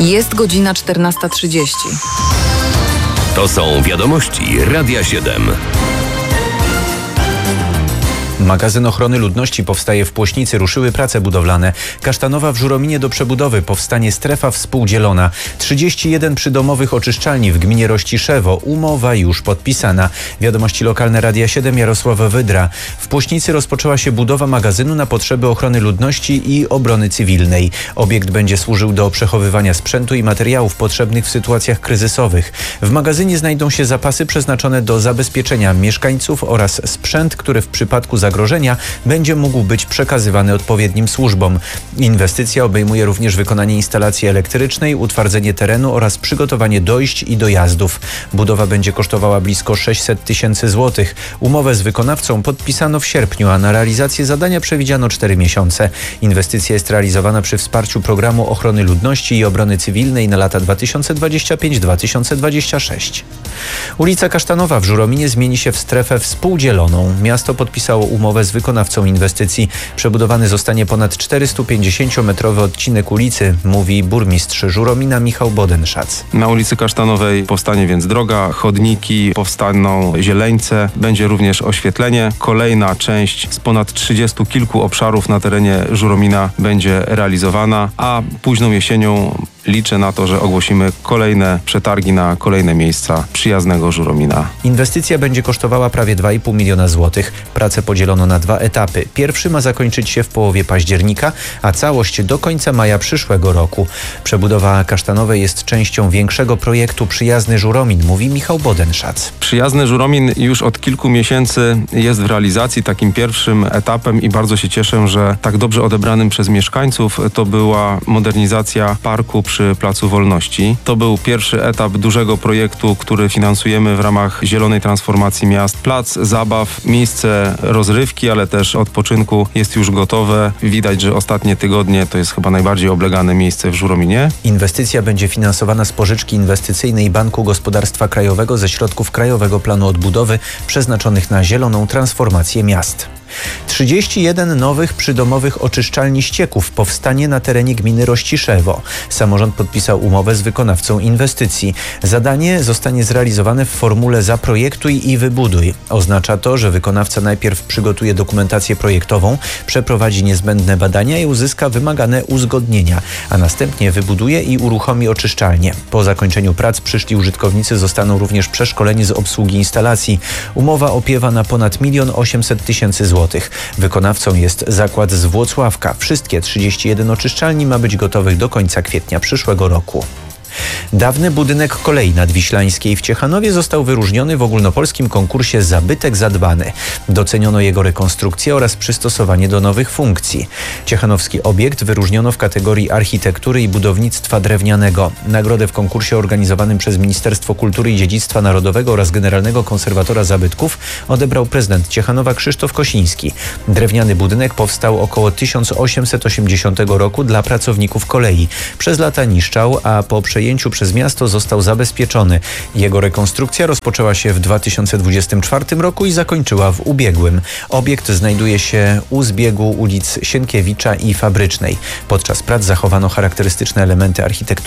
Jest godzina 14:30. To są wiadomości Radia 7. Magazyn ochrony ludności powstaje w Płośnicy, ruszyły prace budowlane. Kasztanowa w Żurominie do przebudowy, powstanie strefa współdzielona. 31 przydomowych oczyszczalni w gminie Rościszewo. Umowa już podpisana. Wiadomości lokalne Radia 7, Jarosław Wydra. W Płośnicy rozpoczęła się budowa magazynu na potrzeby ochrony ludności i obrony cywilnej. Obiekt będzie służył do przechowywania sprzętu i materiałów potrzebnych w sytuacjach kryzysowych. W magazynie znajdą się zapasy przeznaczone do zabezpieczenia mieszkańców oraz sprzęt, który w przypadku zagrożenia będzie mógł być przekazywany odpowiednim służbom. Inwestycja obejmuje również wykonanie instalacji elektrycznej, utwardzenie terenu oraz przygotowanie dojść i dojazdów. Budowa będzie kosztowała blisko 600 000 złotych. Umowę z wykonawcą podpisano w sierpniu, a na realizację zadania przewidziano 4 miesiące. Inwestycja jest realizowana przy wsparciu Programu Ochrony Ludności i Obrony Cywilnej na lata 2025-2026. Ulica Kasztanowa w Żurominie zmieni się w strefę współdzieloną. Miasto podpisało umowę z wykonawcą inwestycji. Przebudowany zostanie ponad 450-metrowy odcinek ulicy, mówi burmistrz Żuromina Michał Bodenszac. Na ulicy Kasztanowej powstanie więc droga, chodniki, powstaną zieleńce, będzie również oświetlenie. Kolejna część z ponad 30 kilku obszarów na terenie Żuromina będzie realizowana, a późną jesienią liczę na to, że ogłosimy kolejne przetargi na kolejne miejsca przyjaznego Żuromina. Inwestycja będzie kosztowała prawie 2,5 miliona złotych. Pracę podzielono na 2 etapy. Pierwszy ma zakończyć się w połowie października, a całość do końca maja przyszłego roku. Przebudowa Kasztanowej jest częścią większego projektu Przyjazny Żuromin, mówi Michał Bodenszac. Przyjazny Żuromin już od kilku miesięcy jest w realizacji, takim pierwszym etapem, i bardzo się cieszę, że tak dobrze odebranym przez mieszkańców to była modernizacja parku przy Placu Wolności. To był pierwszy etap dużego projektu, który finansujemy w ramach zielonej transformacji miast. Plac zabaw, miejsce rozrywki, ale też odpoczynku jest już gotowe. Widać, że ostatnie tygodnie to jest chyba najbardziej oblegane miejsce w Żurominie. Inwestycja będzie finansowana z pożyczki inwestycyjnej Banku Gospodarstwa Krajowego ze środków Krajowego Planu Odbudowy przeznaczonych na zieloną transformację miast. 31 nowych przydomowych oczyszczalni ścieków powstanie na terenie gminy Rościszewo. Samorząd podpisał umowę z wykonawcą inwestycji. Zadanie zostanie zrealizowane w formule zaprojektuj i wybuduj. Oznacza to, że wykonawca najpierw przygotuje dokumentację projektową, przeprowadzi niezbędne badania i uzyska wymagane uzgodnienia, a następnie wybuduje i uruchomi oczyszczalnię. Po zakończeniu prac przyszli użytkownicy zostaną również przeszkoleni z obsługi instalacji. Umowa opiewa na ponad 1 800 000 złotych. Wykonawcą jest zakład z Włocławka. Wszystkie 31 oczyszczalni ma być gotowych do końca kwietnia przyszłego roku. Dawny budynek kolei nadwiślańskiej w Ciechanowie został wyróżniony w ogólnopolskim konkursie Zabytek Zadbany. Doceniono jego rekonstrukcję oraz przystosowanie do nowych funkcji. Ciechanowski obiekt wyróżniono w kategorii architektury i budownictwa drewnianego. Nagrodę w konkursie organizowanym przez Ministerstwo Kultury i Dziedzictwa Narodowego oraz Generalnego Konserwatora Zabytków odebrał prezydent Ciechanowa Krzysztof Kosiński. Drewniany budynek powstał około 1880 roku dla pracowników kolei. Przez lata niszczał, a po przejęciu przez miasto został zabezpieczony. Jego rekonstrukcja rozpoczęła się w 2024 roku i zakończyła w ubiegłym. Obiekt znajduje się u zbiegu ulic Sienkiewicza i Fabrycznej. Podczas prac zachowano charakterystyczne elementy architektury